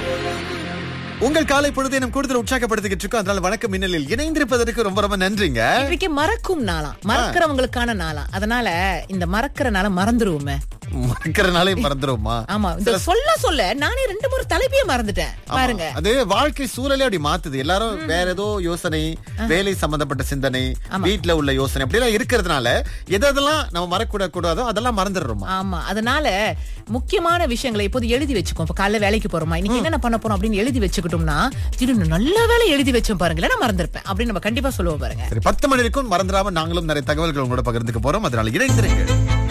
உங்கள் காலை பொழுதை நம் கூடுதல் உற்சாகப்படுத்திக்கிட்டு இருக்கோம். அதனால வணக்கம் மின்னலில் இணைந்திருப்பதற்கு ரொம்ப ரொம்ப நன்றிங்க. இன்றைக்கு மறக்கும் நாளா, மறக்கிறவங்களுக்கான நாளா. அதனால இந்த மறக்கிற நாளை மறந்துருவோமே. மறக்கிறனாலே மறந்துருவோமா? ஆமா, இந்த சொல்ல நானே 2-3 தலைப்பையே மறந்துட்டேன் பாருங்க. அது வாழ்க்கை சூழலே அப்படி மாத்துது. எல்லாரும் வேற ஏதோ யோசனை, வேலை சம்பந்தப்பட்ட சிந்தனை, வீட்டுல உள்ள யோசனை அப்படி எல்லாம் இருக்கிறதுனால எதெல்லாம் நம்ம மறக்கூட கூடாதோ அதெல்லாம் மறந்துடுறோம். ஆமா, அதனால முக்கியமான விஷயங்களை இப்போது எழுதி வச்சுக்கோ. இப்ப காலைல வேலைக்கு போறோமா, இன்னைக்கு என்னென்ன பண்ண போறோம் அப்படின்னு எழுதி வச்சுக்கிட்டோம்னா, திடீர்னு நல்ல வேலை எழுதி வச்சோம் பாருங்களேன், நான் மறந்துருப்பேன் அப்படின்னு நம்ம கண்டிப்பா சொல்லுவோம் பாருங்க. சரி, 10 மணி இருக்கும் மறந்துடாம நாங்களும் நிறைய தகவல்கள் உங்களோட பகிர்ந்துக்க போறோம். அதனால இணைந்திருங்க.